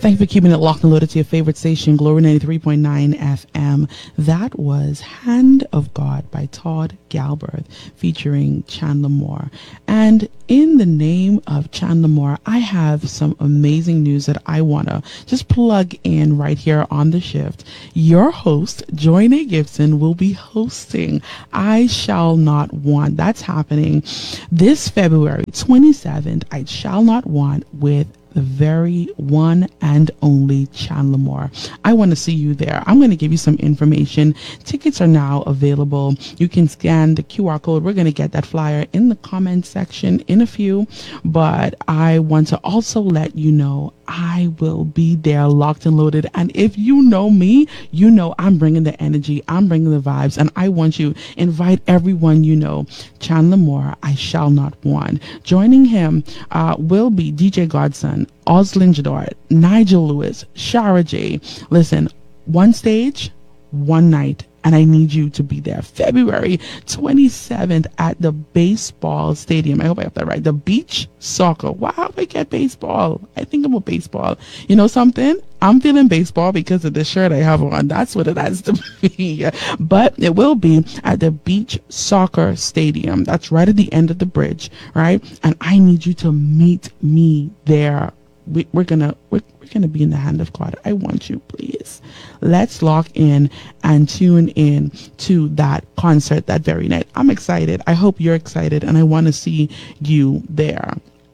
Thank you for keeping it locked and loaded to your favorite station, Glory 93.9 FM. That was Hand of God by Todd Galbraith featuring Chandler Moore. And in the name of Chandler Moore, I have some amazing news that I want to just plug in right here on the shift. Your host, Joy Nate Gibson, will be hosting I Shall Not Want. That's happening this February 27th. I Shall Not Want with the very one and only Chandler Moore. I want to see you there. I'm going to give you some information. Tickets are now available. You can scan the QR code. We're going to get that flyer in the comment section in a few, but I want to also let you know I will be there locked and loaded. And if you know me, you know I'm bringing the energy, I'm bringing the vibes, and I want you invite everyone you know. Chandler Moore, I Shall Not Want. Joining him will be DJ Godson, Oslin Jador, Nigel Lewis, Shara J. Listen, one stage, one night, and I need you to be there February 27th at the baseball stadium. I hope I have that right. The beach soccer. Wow, I get baseball. I think I'm a baseball. You know something? I'm feeling baseball because of the shirt I have on. That's what it has to be. But it will be at the beach soccer stadium. That's right at the end of the bridge, right? And I need you to meet me there. We're gonna be in the hand of God. I want you, please. Let's lock in and tune in to that concert that very night. I'm excited. I hope you're excited, and I want to see you there.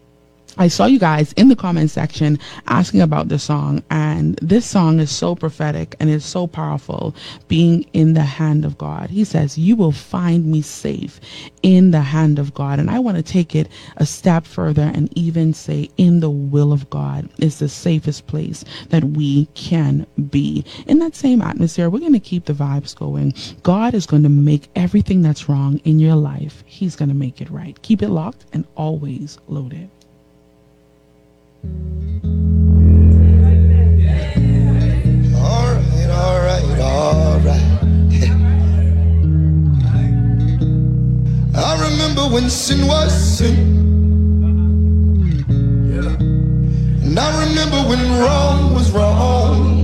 I saw you guys in the comment section asking about the song, and this song is so prophetic and it's so powerful, being in the hand of God. He says, you will find me safe in the hand of God. And I want to take it a step further and even say in the will of God is the safest place that we can be. In that same atmosphere, we're going to keep the vibes going. God is going to make everything that's wrong in your life, he's going to make it right. Keep it locked and always loaded. All right. I remember when sin was sin, and I remember when wrong was wrong.